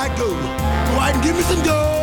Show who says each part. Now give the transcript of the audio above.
Speaker 1: like gold. Go out and give me some gold.